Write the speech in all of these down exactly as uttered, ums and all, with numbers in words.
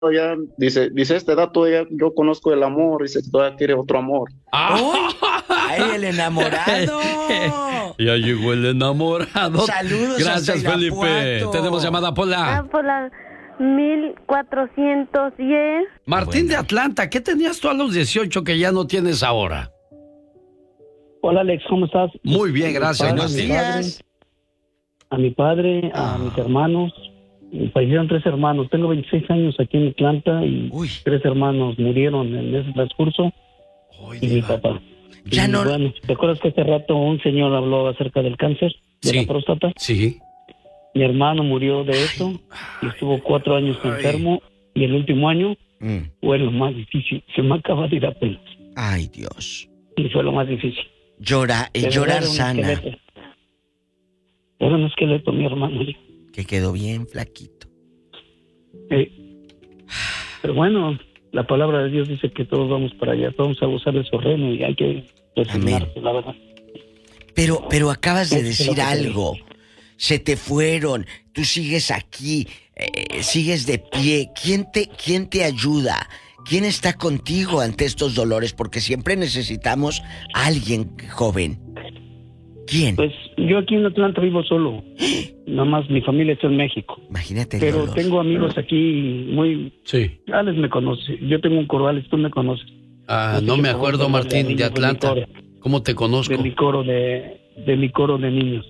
ya, dice, dice este dato, ya, yo conozco el amor, dice, todavía quiere otro amor. ¡Ay! ¡Ay, el enamorado! Ya llegó el enamorado. Saludos. Gracias, Felipe. Tenemos llamada, Pola. Ah, por la mil cuatrocientos diez. Martín de Atlanta, ¿qué tenías tú a los dieciocho que ya no tienes ahora? Hola, Alex, ¿cómo estás? Muy bien, gracias. Buenos Martín. días. A mi padre, a Ah. mis hermanos. Fallecieron tres hermanos. Tengo veintiséis años aquí en Atlanta y Uy. tres hermanos murieron en ese transcurso. Ay, Y mi diva. papá. Ya Y no- Bueno, ¿te acuerdas que hace rato un señor habló acerca del cáncer de Sí. la próstata? Sí. Mi hermano murió de eso y estuvo cuatro años Ay. enfermo. Y el último año Mm. fue lo más difícil. Se me acaba de ir a pelos. Ay, Dios. Y fue lo más difícil. Llora, eh, De verdad, llorar era un sana. esqueleto. Era un esqueleto, mi hermano. Que quedó bien flaquito. Eh, pero bueno, la palabra de Dios dice que todos vamos para allá, todos vamos a gozar de su reino y hay que resignarse, la verdad. Pero, pero acabas de Eso es lo decir que te algo. Se te fueron. Tú sigues aquí. eh, sigues de pie. ¿Quién te, quién te ayuda? ¿Quién está contigo ante estos dolores? Porque siempre necesitamos a alguien joven. ¿Quién? Pues yo aquí en Atlanta vivo solo, nada más mi familia está en México, Imagínate el pero dolor. tengo amigos aquí muy... Sí. Alex me conoce, yo tengo un coro, Alex, tú me conoces. Ah, sé no qué me favor acuerdo, con Martín, los de niños Atlanta. mi coro, ¿Cómo te conozco? de mi coro de, de mi coro de niños,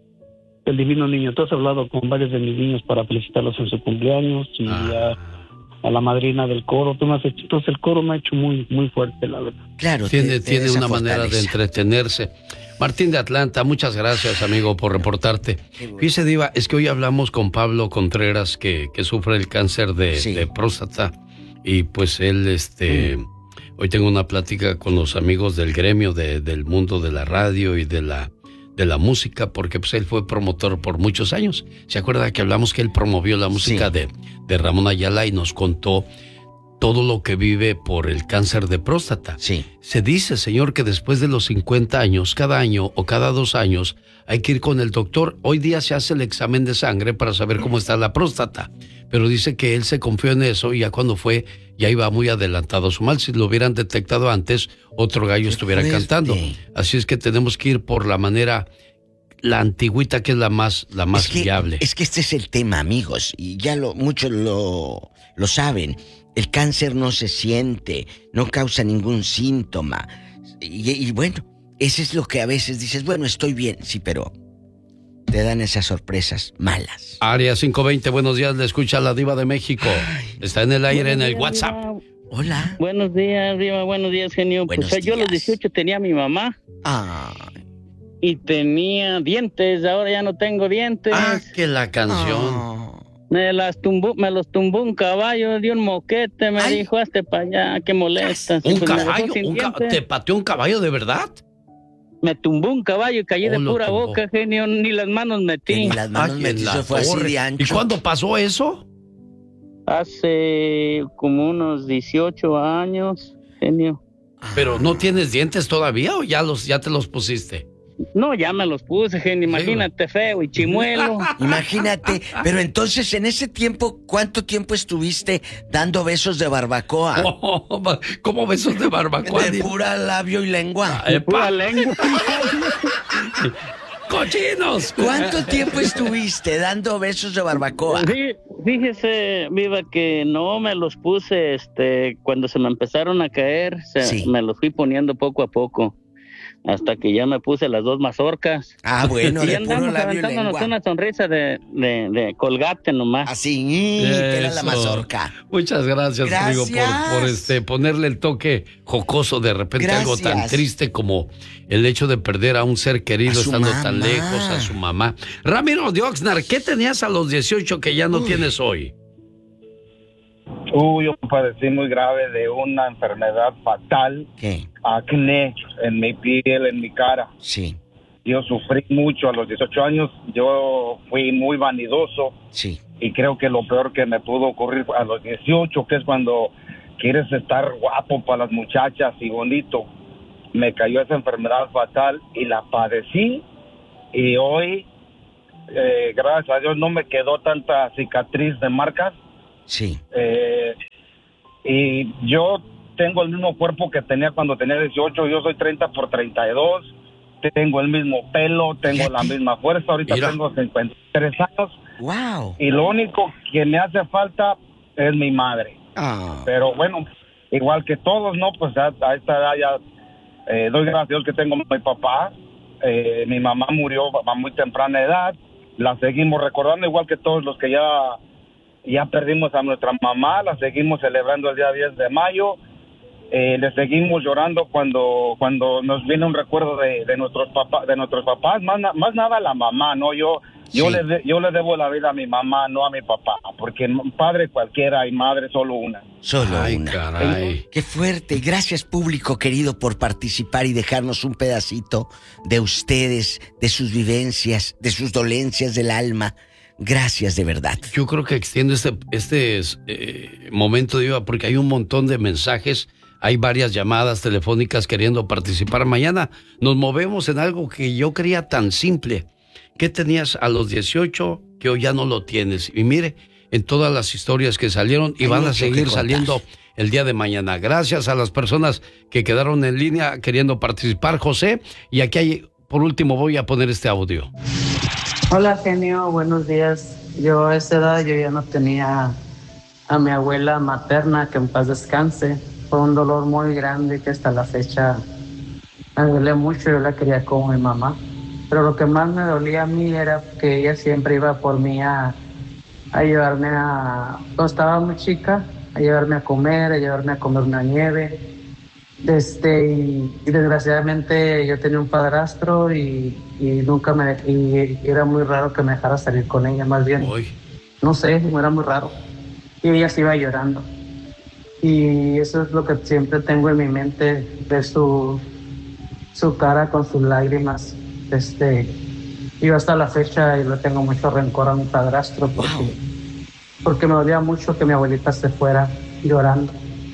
el divino niño. Tú has hablado con varios de mis niños para felicitarlos en su cumpleaños y Ah. a, a la madrina del coro. Tú me has hecho, entonces el coro me ha hecho muy, muy fuerte, la verdad. Claro, Tiene, te- te tiene da esa una manera de fortaleza. entretenerse. Martín de Atlanta, muchas gracias, amigo, por reportarte. Fíjese, Diva, es que hoy hablamos con Pablo Contreras, que, que sufre el cáncer de, Sí. de próstata. Y pues él, este, hoy tengo una plática con los amigos del gremio de- del mundo de la radio y de la, de la música, porque pues él fue promotor por muchos años. ¿Se acuerda que hablamos que él promovió la música Sí. de, de Ramón Ayala y nos contó todo lo que vive por el cáncer de próstata? Sí. Se dice, señor, que después de los cincuenta años, cada año o cada dos años, hay que ir con el doctor. Hoy día se hace el examen de sangre para saber cómo está la próstata. Pero dice que él se confió en eso y ya cuando fue, ya iba muy adelantado su mal. Si lo hubieran detectado antes, otro gallo Qué estuviera fuerte. cantando. Así es que tenemos que ir por la manera, la antigüita, que es la más, la más es que, viable. Es que este es el tema, amigos, y ya lo muchos lo, lo saben. El cáncer no se siente, no causa ningún síntoma. Y, y bueno, eso es lo que a veces dices, bueno, estoy bien, sí, pero te dan esas sorpresas malas. Área cinco veinte, buenos días, le escucha la Diva de México. Está en el aire, en el WhatsApp. Hola. Buenos días, Diva, buenos días, genio. Buenos pues yo a los días. dieciocho tenía a mi mamá Ay. y tenía dientes, ahora ya no tengo dientes. Ah, que la canción. Oh. Me las tumbó, me los tumbó un caballo, dio un moquete, me Ay. dijo, hazte para allá, que molestas. Y ¿Un pues me dejó caballo? sin Un ca- dientes. ¿Te pateó un caballo de verdad? Me tumbó un caballo y caí Oh, de lo pura tumbó. boca, genio, ni las manos metí. Que ni las manos Ay, metí, en la se fue así torre. de ancho. ¿Y cuándo pasó eso? Hace como unos dieciocho años, genio. ¿Pero no tienes dientes todavía o ya, los, ya te los pusiste? No, ya me los puse, genio, imagínate, feo y chimuelo. Imagínate, pero entonces en ese tiempo, ¿cuánto tiempo estuviste dando besos de barbacoa? Oh, ¿cómo besos de barbacoa? De pura labio y lengua. ¡Epa! Pura lengua. ¡Cochinos! ¿Cuánto tiempo estuviste dando besos de barbacoa? Sí, fíjese, Viva, que no me los puse, este, cuando se me empezaron a caer, se- Sí. me los fui poniendo poco a poco, hasta que ya me puse las dos mazorcas. Ah, bueno, y de puro andamos labio y aventándonos lengua. una sonrisa de, de, de colgate nomás. Así, ¡y! que era la Eso. mazorca. Muchas gracias, amigo, por, Gracias. por este, ponerle el toque jocoso de repente, algo tan Gracias. triste como el hecho de perder a un ser querido A su estando tan mamá. lejos, a su mamá. Ramiro de Oxnard, ¿qué tenías a los dieciocho que ya no tienes hoy? Uy, yo padecí muy grave de una enfermedad fatal, ¿Qué? acné en mi piel, en mi cara. Sí, Yo sufrí mucho a los dieciocho años, yo fui muy vanidoso sí. y creo que lo peor que me pudo ocurrir a los dieciocho, que es cuando quieres estar guapo para las muchachas y bonito, me cayó esa enfermedad fatal y la padecí y hoy, eh, gracias a Dios, no me quedó tanta cicatriz de marcas, Sí. Eh, y yo tengo el mismo cuerpo que tenía cuando tenía dieciocho, yo soy treinta por treinta y dos, tengo el mismo pelo, tengo Fíjate. la misma fuerza, ahorita Mira. tengo cincuenta y tres años, Wow. y lo único que me hace falta es mi madre. Ah. Pero bueno, igual que todos, ¿no? Pues a, a esta edad ya eh, doy gracias a Dios que tengo a mi papá. Eh, mi mamá murió a muy temprana edad, la seguimos recordando igual que todos los que ya, ya perdimos a nuestra mamá, la seguimos celebrando el día diez de mayo, eh, le seguimos llorando cuando cuando nos viene un recuerdo de, de nuestros papás, de nuestros papás, más, na- más nada a la mamá, ¿no? Yo yo Sí. le de- yo le debo la vida a mi mamá, no a mi papá, porque padre cualquiera y madre solo una. Solo Ay, una. caray. Qué fuerte. Y gracias, público querido, por participar y dejarnos un pedacito de ustedes, de sus vivencias, de sus dolencias del alma. Gracias de verdad. Yo creo que extiendo este, este eh, momento, Diva, porque hay un montón de mensajes, hay varias llamadas telefónicas queriendo participar. Mañana nos movemos en algo que yo creía tan simple. ¿Qué tenías a los dieciocho que hoy ya no lo tienes? Y mire, en todas las historias que salieron y Hay van a mucho que seguir contar. saliendo el día de mañana. Gracias a las personas que quedaron en línea queriendo participar, José. Y aquí hay, por último, voy a poner este audio. Hola, genio, buenos días. Yo a esa edad yo ya no tenía a mi abuela materna, que en paz descanse. Fue un dolor muy grande que hasta la fecha me duele mucho, yo la quería como mi mamá. Pero lo que más me dolía a mí era que ella siempre iba por mí a, a llevarme a... Cuando estaba muy chica, a llevarme a comer, a llevarme a comer una nieve. Este, y, y desgraciadamente yo tenía un padrastro y, y nunca me... Y, y era muy raro que me dejara salir con ella, más bien. Uy. No sé, era muy raro. Y ella se iba llorando. Y eso es lo que siempre tengo en mi mente, ver su, su cara con sus lágrimas. Este, yo hasta la fecha y le tengo mucho rencor a mi padrastro porque, Wow. porque me dolía mucho que mi abuelita se fuera llorando.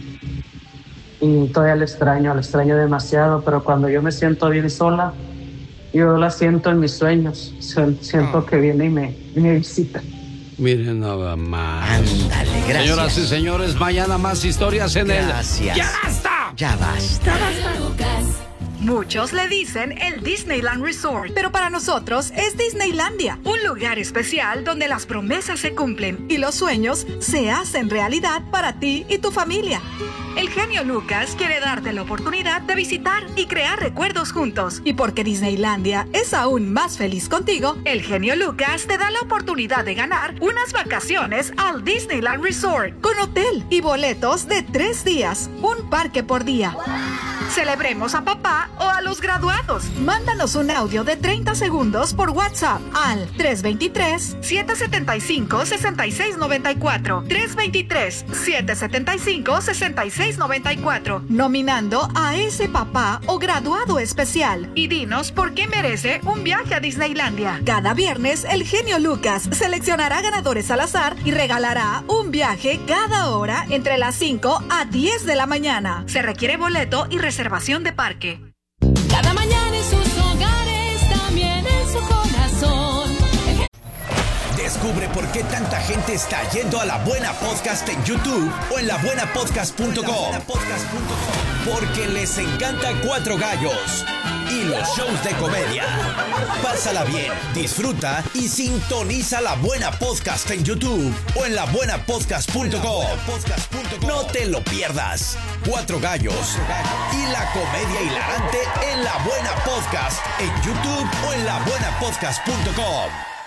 Y todavía la extraño, la extraño demasiado, pero cuando yo me siento bien sola, yo la siento en mis sueños. Siento Oh. que viene y me, y me visita. Miren nada más. Ándale, gracias. Señoras y señores, mañana más historias en Gracias. el... ¡Ya basta! Ya basta. Muchos le dicen el Disneyland Resort, pero para nosotros es Disneylandia, un lugar especial donde las promesas se cumplen y los sueños se hacen realidad para ti y tu familia. El genio Lucas quiere darte la oportunidad de visitar y crear recuerdos juntos. Y porque Disneylandia es aún más feliz contigo, el genio Lucas te da la oportunidad de ganar unas vacaciones al Disneyland Resort con hotel y boletos de tres días, un parque por día. Celebremos a papá o a los graduados. Mándanos un audio de treinta segundos por WhatsApp al tres dos tres, siete siete cinco, seis seis nueve cuatro. tres dos tres, siete siete cinco, seis seis nueve cuatro. Nominando a ese papá o graduado especial. Y dinos por qué merece un viaje a Disneylandia. Cada viernes, el genio Lucas seleccionará ganadores al azar y regalará un viaje cada hora entre las cinco a diez de la mañana. Se requiere boleto y reservación de parque. Cada mañana en sus hogares, también en su corazón. Descubre por qué tanta gente está yendo a La Buena Podcast en YouTube o en la buena podcast punto com. Porque les encanta Cuatro Gallos y los shows de comedia. Pásala bien, disfruta y sintoniza La Buena Podcast en YouTube o en la buena podcast punto com. No te lo pierdas. Cuatro Gallos y la comedia hilarante en La Buena Podcast en YouTube o en la buena podcast punto com.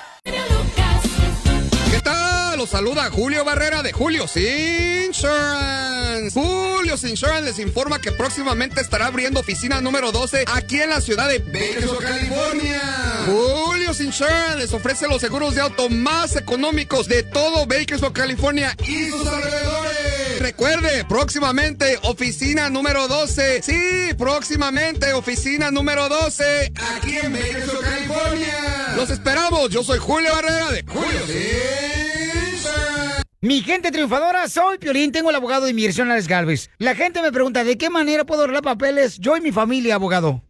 ¿Qué tal? Los saluda Julio Barrera de Julio's Insurance. Julio's Insurance les informa que próximamente estará abriendo oficina número doce aquí en la ciudad de Bakersfield, California. Julio's Insurance les ofrece los seguros de auto más económicos de todo Bakersfield, California y sus alrededores. Recuerde, próximamente oficina número doce. Sí, próximamente oficina número doce aquí en Bakersfield, California. Los esperamos. Yo soy Julio Barrera de Julio's Insurance. Mi gente triunfadora, soy Piolín, tengo el abogado de inmigración Alex Galvez. La gente me pregunta, ¿de qué manera puedo arreglar papeles yo y mi familia, abogado?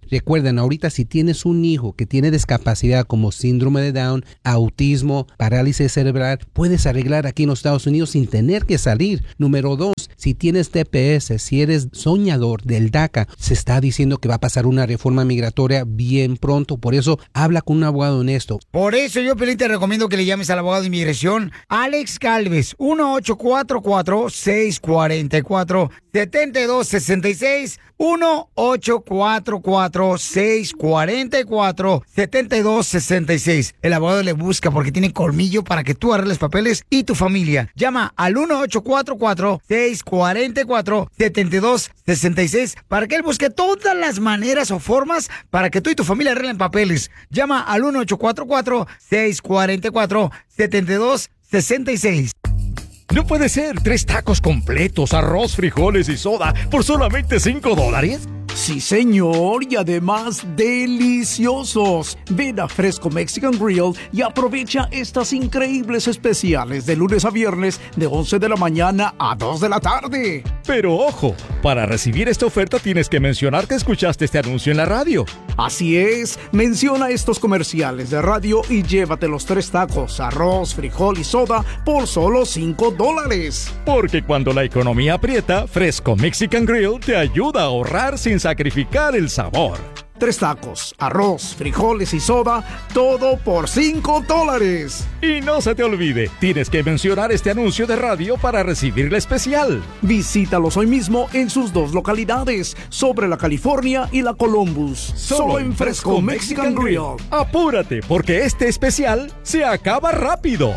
Recuerden, ahorita si tienes un hijo que tiene discapacidad como síndrome de Down, autismo, parálisis cerebral, puedes arreglar aquí en los Estados Unidos sin tener que salir. Número dos, si tienes D P S, si eres soñador del DACA, se está diciendo que va a pasar una reforma migratoria bien pronto. Por eso, habla con un abogado honesto. Por eso yo, Piolín, te recomiendo que le llames al abogado de inmigración, Alex Galvez, uno ocho cuatro cuatro, seis cuatro cuatro, siete dos seis seis, uno ocho cuatro cuatro, seis cuatro cuatro, siete dos seis seis. El abogado le busca porque tiene colmillo para que tú arregles papeles y tu familia. Llama al uno ocho cuatro cuatro, seis cuatro cuatro, siete dos seis seis para que él busque todas las maneras o formas para que tú y tu familia arreglen papeles. Llama al uno ocho cuatro cuatro, seis cuatro cuatro, siete dos seis seis. No puede ser, tres tacos completos, arroz, frijoles y soda por solamente cinco dólares. Sí, señor, y además deliciosos. Ven a Fresco Mexican Grill y aprovecha estas increíbles especiales de lunes a viernes de once de la mañana a dos de la tarde. Pero ojo, para recibir esta oferta tienes que mencionar que escuchaste este anuncio en la radio. Así es, menciona estos comerciales de radio y llévate los tres tacos, arroz, frijol y soda por solo cinco dólares. Porque cuando la economía aprieta, Fresco Mexican Grill te ayuda a ahorrar sin sacrificar el sabor. Tres tacos, arroz, frijoles y soda, todo por cinco dólares. Y no se te olvide, tienes que mencionar este anuncio de radio para recibir la especial. Visítalos hoy mismo en sus dos localidades, sobre la California y la Columbus. Solo, Solo en Fresco Mexican Grill. Apúrate, porque este especial se acaba rápido.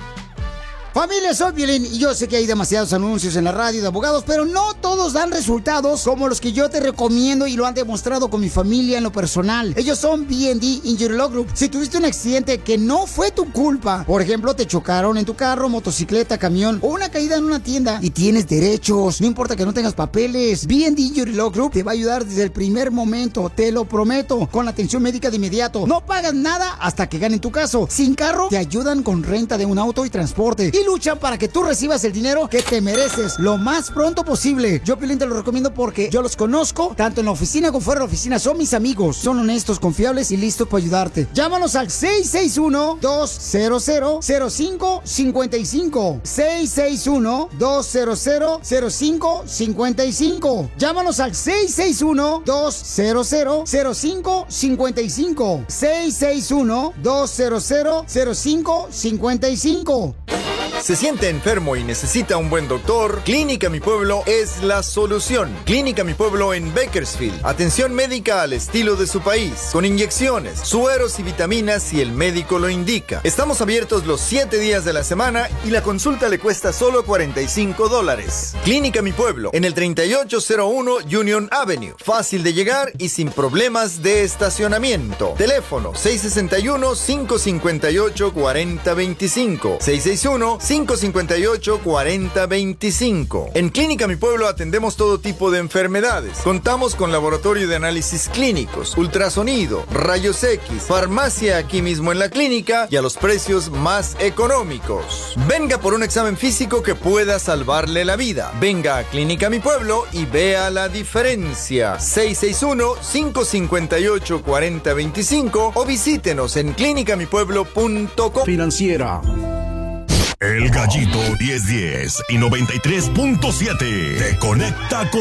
Familia, soy Piolín y yo sé que hay demasiados anuncios en la radio de abogados, pero no todos dan resultados como los que yo te recomiendo y lo han demostrado con mi familia en lo personal. Ellos son B and D Injury Law Group. Si tuviste un accidente que no fue tu culpa, por ejemplo, te chocaron en tu carro, motocicleta, camión o una caída en una tienda y tienes derechos, no importa que no tengas papeles, B and D Injury Law Group te va a ayudar desde el primer momento, te lo prometo, con la atención médica de inmediato. No pagas nada hasta que ganen tu caso. Sin carro, te ayudan con renta de un auto y transporte. Y luchan para que tú recibas el dinero que te mereces lo más pronto posible. Yo, Piolín, te lo recomiendo porque yo los conozco, tanto en la oficina como fuera de la oficina. Son mis amigos, son honestos, confiables y listos para ayudarte. Llámanos al seis seis uno, dos cero cero, cero cinco cinco cinco. seis seis uno, dos cero cero, cero cinco cinco cinco. Llámanos al seis seis uno, dos cero cero, cero cinco cinco cinco. seis seis uno, dos cero cero, cero cinco cinco cinco. ¿Se siente enfermo y necesita un buen doctor? Clínica Mi Pueblo es la solución. Clínica Mi Pueblo en Bakersfield. Atención médica al estilo de su país, con inyecciones, sueros y vitaminas si el médico lo indica. Estamos abiertos los siete días de la semana y la consulta le cuesta solo cuarenta y cinco dólares. Clínica Mi Pueblo en el treinta y ocho cero uno Union Avenue. Fácil de llegar y sin problemas de estacionamiento. Teléfono seis seis uno, cinco cinco ocho, cuatro cero dos cinco. seis seis uno, cinco cinco ocho, cuatro cero dos cinco. En Clínica Mi Pueblo atendemos todo tipo de enfermedades. Contamos con laboratorio de análisis clínicos, ultrasonido, rayos X, farmacia aquí mismo en la clínica y a los precios más económicos. Venga por un examen físico que pueda salvarle la vida. Venga a Clínica Mi Pueblo y vea la diferencia. seis seis uno, cinco cinco ocho, cuatro cero dos cinco o visítenos en clínica mi pueblo punto com. Financiera. El Gallito diez diez y noventa y tres punto siete te conecta con